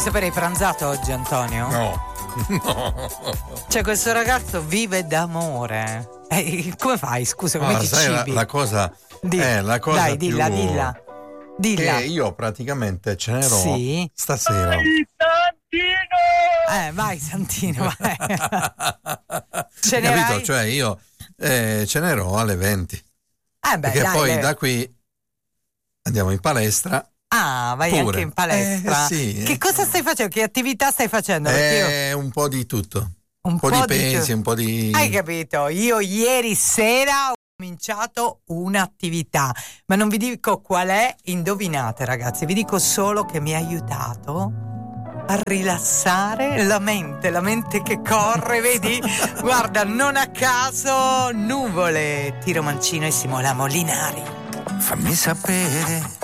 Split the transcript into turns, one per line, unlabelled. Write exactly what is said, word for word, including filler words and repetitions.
Sapere, hai pranzato oggi, Antonio?
No. No.
Cioè, questo ragazzo vive d'amore. Eh, come fai? Scusa, come
Allora,
ti
sai,
cibi?
la, la cosa
Di-
è la cosa
Dai,
più
dilla, dilla. Dilla.
che io praticamente cenerò
Sì.
stasera.
Vai, Santino!
Eh, vai, Santino, vai. Cenerai?
Capito? Cioè io eh, cenerò alle venti.
Eh, beh,
Perché
dai,
poi
le-
da qui andiamo in palestra.
Ah, vai
Pure.
anche in palestra.
Eh, sì.
Che cosa stai facendo? Che attività stai facendo? Perché io-
È un po' di tutto.
Un
Un po',
po'
di
di
pesi,
tu-
un po' di.
Hai capito? Io ieri sera ho cominciato un'attività, ma non vi dico qual è, indovinate ragazzi, vi dico solo che mi ha aiutato a rilassare la mente, la mente che corre, vedi? Guarda, non a caso, nuvole, Tiro Mancino e Simona Molinari.
Fammi sapere